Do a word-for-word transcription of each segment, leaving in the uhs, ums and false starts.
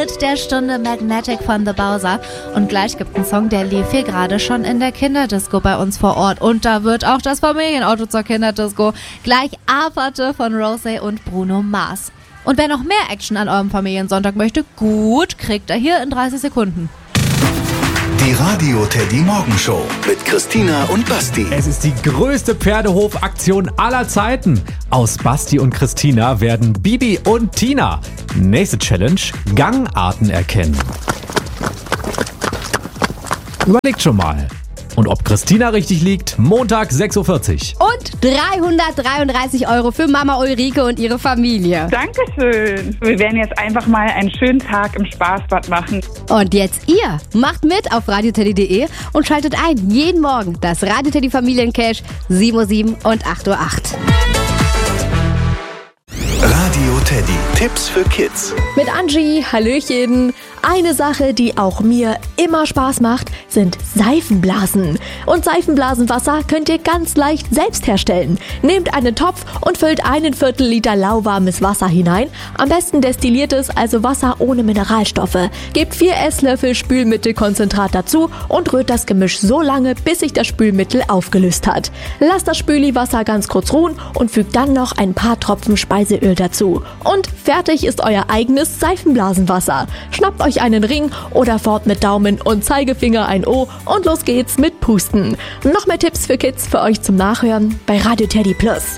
mit der Stunde Magnetic von The Bowser. Und gleich gibt einen Song, der lief hier gerade schon in der Kinderdisco bei uns vor Ort. Und da wird auch das Familienauto zur Kinderdisco. Gleich Aperte von Rosé und Bruno Mars. Und wer noch mehr Action an eurem Familiensonntag möchte, gut, kriegt er hier in dreißig Sekunden. Die Radio Teddy Morgenshow mit Christina und Basti. Es ist die größte Pferdehofaktion aller Zeiten. Aus Basti und Christina werden Bibi und Tina. Nächste Challenge: Gangarten erkennen. Überlegt schon mal. Und ob Christina richtig liegt, Montag sechs Uhr vierzig. Und dreihundertdreiunddreißig Euro für Mama Ulrike und ihre Familie. Dankeschön. Wir werden jetzt einfach mal einen schönen Tag im Spaßbad machen. Und jetzt ihr macht mit auf radioteddy punkt de und schaltet ein jeden Morgen das Radio Teddy Familiencash sieben Uhr sieben und acht Uhr acht. Radio Teddy. Tipps für Kids. Mit Angie, Hallöchen. Eine Sache, die auch mir immer Spaß macht, sind Seifenblasen. Und Seifenblasenwasser könnt ihr ganz leicht selbst herstellen. Nehmt einen Topf und füllt einen Viertel Liter lauwarmes Wasser hinein. Am besten destilliertes, also Wasser ohne Mineralstoffe. Gebt vier Esslöffel Spülmittelkonzentrat dazu und rührt das Gemisch so lange, bis sich das Spülmittel aufgelöst hat. Lasst das Spüliwasser ganz kurz ruhen und fügt dann noch ein paar Tropfen Speiseöl dazu. Und fertig ist euer eigenes Seifenblasenwasser. Schnappt euch einen Ring oder fort mit Daumen und Zeigefinger ein O und los geht's mit Pusten. Noch mehr Tipps für Kids für euch zum Nachhören bei Radio Teddy Plus.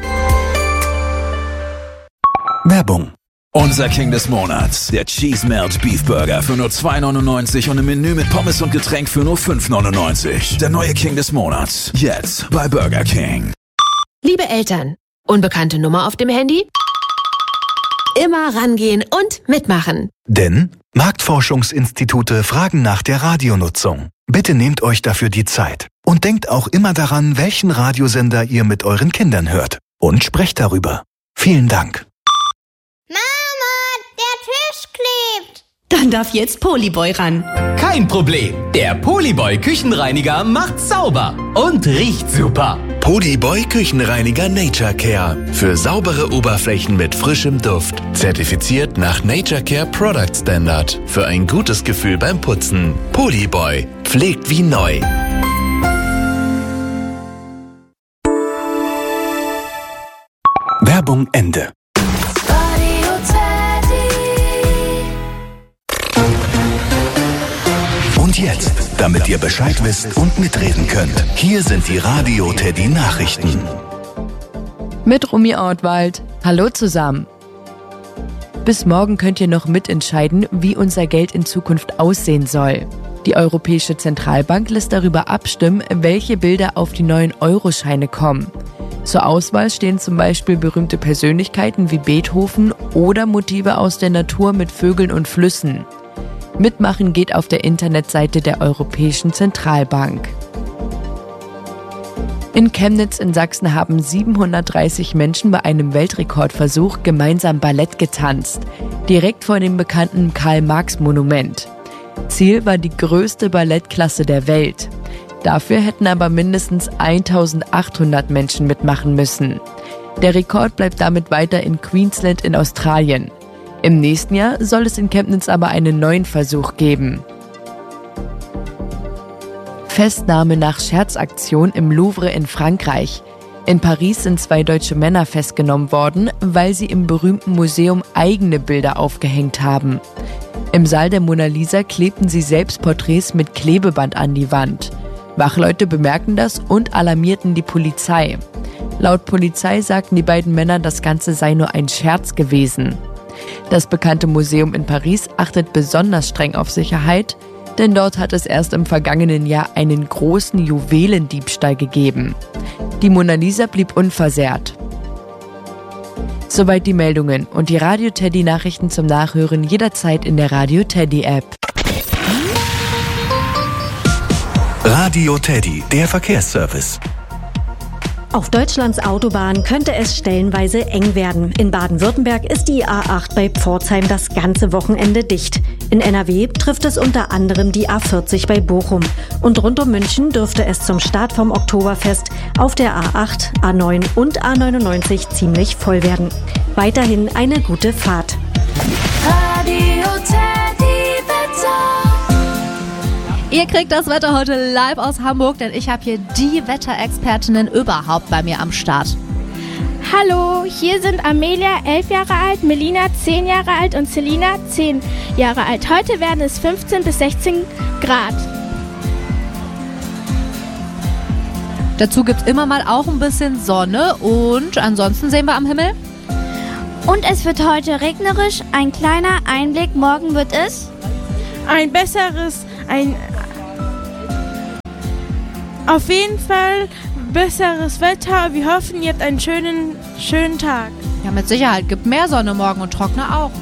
Werbung. Unser King des Monats, der Cheese Melt Beef Burger für nur zwei neunundneunzig und im Menü mit Pommes und Getränk für nur fünf neunundneunzig. Der neue King des Monats, jetzt bei Burger King. Liebe Eltern, unbekannte Nummer auf dem Handy? Immer rangehen und mitmachen. Denn Marktforschungsinstitute fragen nach der Radionutzung. Bitte nehmt euch dafür die Zeit. Und denkt auch immer daran, welchen Radiosender ihr mit euren Kindern hört. Und sprecht darüber. Vielen Dank. Mama, der Tisch klebt. Dann darf jetzt Polyboy ran. Kein Problem. Der Polyboy Küchenreiniger macht sauber und riecht super. Polyboy Küchenreiniger Nature Care. Für saubere Oberflächen mit frischem Duft. Zertifiziert nach Nature Care Product Standard. Für ein gutes Gefühl beim Putzen. Polyboy. Pflegt wie neu. Werbung Ende. Und jetzt, damit ihr Bescheid wisst und mitreden könnt, hier sind die Radio Teddy Nachrichten. Mit Rumi Ortwald. Hallo zusammen. Bis morgen könnt ihr noch mitentscheiden, wie unser Geld in Zukunft aussehen soll. Die Europäische Zentralbank lässt darüber abstimmen, welche Bilder auf die neuen Euroscheine kommen. Zur Auswahl stehen zum Beispiel berühmte Persönlichkeiten wie Beethoven oder Motive aus der Natur mit Vögeln und Flüssen. Mitmachen geht auf der Internetseite der Europäischen Zentralbank. In Chemnitz in Sachsen haben siebenhundertdreißig Menschen bei einem Weltrekordversuch gemeinsam Ballett getanzt, direkt vor dem bekannten Karl-Marx-Monument. Ziel war die größte Ballettklasse der Welt. Dafür hätten aber mindestens eintausendachthundert Menschen mitmachen müssen. Der Rekord bleibt damit weiter in Queensland in Australien. Im nächsten Jahr soll es in Chemnitz aber einen neuen Versuch geben. Festnahme nach Scherzaktion im Louvre in Frankreich. In Paris sind zwei deutsche Männer festgenommen worden, weil sie im berühmten Museum eigene Bilder aufgehängt haben. Im Saal der Mona Lisa klebten sie Selbstporträts mit Klebeband an die Wand. Wachleute bemerkten das und alarmierten die Polizei. Laut Polizei sagten die beiden Männer, das Ganze sei nur ein Scherz gewesen. Das bekannte Museum in Paris achtet besonders streng auf Sicherheit, denn dort hat es erst im vergangenen Jahr einen großen Juwelendiebstahl gegeben. Die Mona Lisa blieb unversehrt. Soweit die Meldungen und die Radio Teddy Nachrichten zum Nachhören jederzeit in der Radio Teddy App. Radio Teddy, der Verkehrsservice. Auf Deutschlands Autobahnen könnte es stellenweise eng werden. In Baden-Württemberg ist die A acht bei Pforzheim das ganze Wochenende dicht. In N R W trifft es unter anderem die A vierzig bei Bochum. Und rund um München dürfte es zum Start vom Oktoberfest auf der A acht, A neun und A neunundneunzig ziemlich voll werden. Weiterhin eine gute Fahrt. Radio Teddy. Ihr kriegt das Wetter heute live aus Hamburg, denn ich habe hier die Wetterexpertinnen überhaupt bei mir am Start. Hallo, hier sind Amelia, elf Jahre alt, Melina, zehn Jahre alt und Selina, zehn Jahre alt. Heute werden es fünfzehn bis sechzehn Grad. Dazu gibt es immer mal auch ein bisschen Sonne und ansonsten sehen wir am Himmel. Und es wird heute regnerisch. Ein kleiner Einblick. Morgen wird es ein besseres, ein auf jeden Fall besseres Wetter. Wir hoffen, ihr habt einen schönen, schönen Tag. Ja, mit Sicherheit. Gibt mehr Sonne morgen und Trockner auch.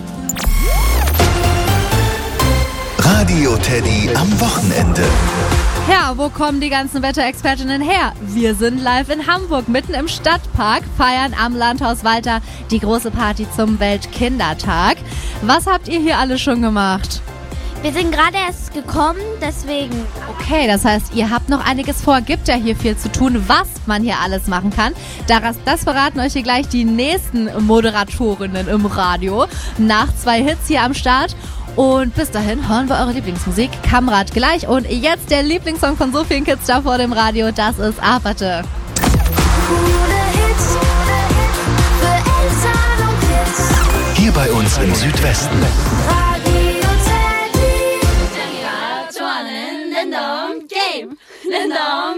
Radio Teddy am Wochenende. Ja, wo kommen die ganzen Wetterexpertinnen her? Wir sind live in Hamburg, mitten im Stadtpark, feiern am Landhaus Walter die große Party zum Weltkindertag. Was habt ihr hier alle schon gemacht? Wir sind gerade erst gekommen, deswegen. Okay, das heißt, ihr habt noch einiges vor. Gibt ja hier viel zu tun, was man hier alles machen kann. Das, das verraten euch hier gleich die nächsten Moderatorinnen im Radio. Nach zwei Hits hier am Start. Und bis dahin hören wir eure Lieblingsmusik. Kamrat gleich. Und jetzt der Lieblingssong von so vielen Kids da vor dem Radio. Das ist Aperte. Hier bei uns im Südwesten. Game.